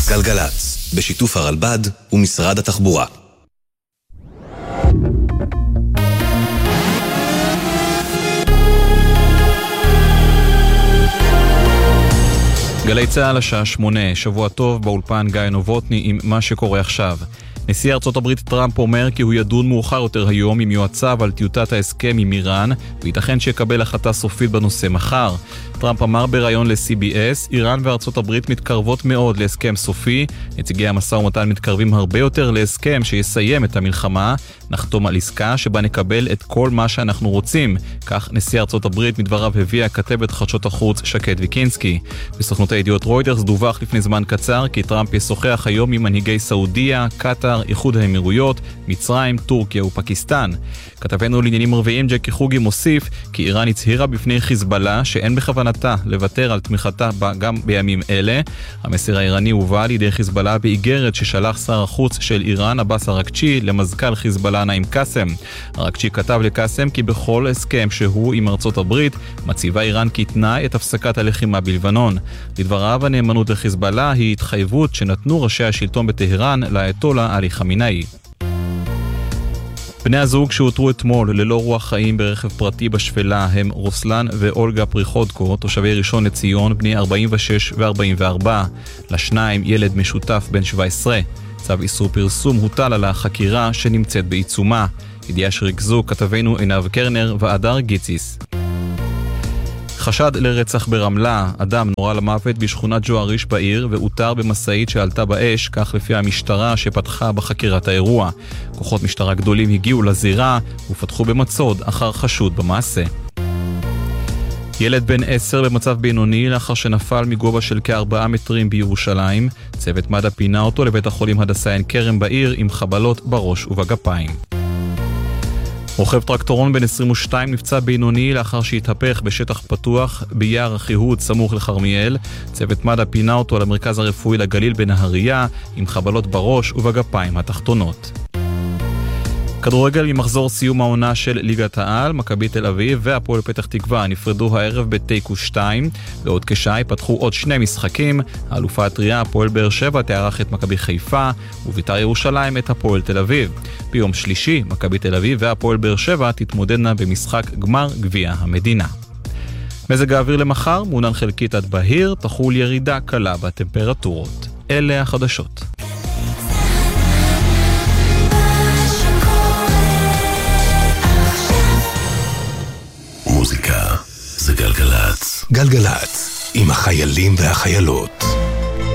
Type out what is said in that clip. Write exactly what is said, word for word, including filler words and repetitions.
גלגלץ, בשיתוף הרלב"ד ומשרד התחבורה. גלי צהל השעה שמונה, שבוע טוב, באולפן גיא נובוטני עם מה שקורה עכשיו. נשיא ארצות הברית טראמפ אומר כי הוא ידון מאוחר יותר היום עם יועציו על טיוטת ההסכם עם איראן, וייתכן שיקבל החלטה סופית בנושא מחר. טראמפ אמר בראיון ל-סי בי אס, איראן וארצות הברית מתקרבות מאוד להסכם סופי, נציגי המשא ומתן מתקרבים הרבה יותר להסכם שיסיים את המלחמה, נחתום על עסקה שבה נקבל את כל מה שאנחנו רוצים. כך נשיא ארצות הברית מדבריו הביאה כתבת חדשות החוץ שקד ויקינסקי. בסוכנות הידיעות רויטרס דווח לפני זמן קצר כי טראמפ ישוחח היום עם מנהיגי סעודיה, קטר, איחוד האמירויות, מצרים, טורקיה ופקיסטן. כתבנו לעניינים ערביים ג'קי חוגי מוסיף כי איראן הצהירה בפני חיזבאללה שאין בכוונתה לוותר על תמיכתה גם בימים אלה. המסר האיראני הובא על ידי חיזבאללה באיגרת ששלח שר החוץ של איראן עבאס אראקצ'י למזכ"ל חיזבאללה נעים קאסם. אראקצ'י כתב לקאסם כי בכל הסכם שהוא עם ארצות הברית מציבה איראן כתנאי את הפסקת הלחימה בלבנון. לדבריו, הנאמנות לחיזבאללה היא התחייבות שנתנו ראשי השלטון בטהרן לאייתולה עלי חמינאי. בני הזוג שהותרו אתמול ללא רוח חיים ברכב פרטי בשפלה הם רוסלן ואולגה פריחודקו, תושבי ראשון לציון, בני ארבעים ושש ו-ארבעים וארבע. לשניים ילד משותף בן שבע עשרה. צו איסור פרסום הוטל על החקירה שנמצאת בעיצומה. ידיעה שריכזו כתבנו עינב קרנר ואדר גיציס. חשד לרצח ברמלה, אדם נורה למוות בשכונת ג'ואריש בעיר ואותר במסעית שעלתה באש, כך לפי המשטרה שפתחה בחקירת האירוע. כוחות משטרה גדולים הגיעו לזירה ופתחו במצוד אחר חשוד במעשה. ילד בן עשר במצב בינוני לאחר שנפל מגובה של כארבעה מטרים בירושלים. צוות מד"א פינה אותו לבית החולים הדסה עין כרם בעיר עם חבלות בראש ובגפיים. רוכב טרקטורון בן עשרים ושתיים נפצע בינוני לאחר שהתהפך בשטח פתוח ביער החיהוד סמוך לחרמיאל. צוות מד"א פינה אותו למרכז הרפואי לגליל בנהריה עם חבלות בראש ובגפיים התחתונות. כדורגל ממחזור סיום העונה של ליגת העל, מכבי תל אביב והפועל פתח תקווה נפרדו הערב בתיקו שתיים. בעוד כשעה פתחו עוד שני משחקים. האלופה הטריה הפועל באר שבע תארח את מכבי חיפה ובית"ר ירושלים את הפועל תל אביב. ביום שלישי מכבי תל אביב והפועל באר שבע תתמודדנה במשחק גמר גביע המדינה. מזג האוויר למחר מעונן חלקית עד בהיר, תחול ירידה קלה בטמפרטורות. אלה החדשות. מוזיקה זה גלגלץ. גלגלץ, עם החיילים והחיילות.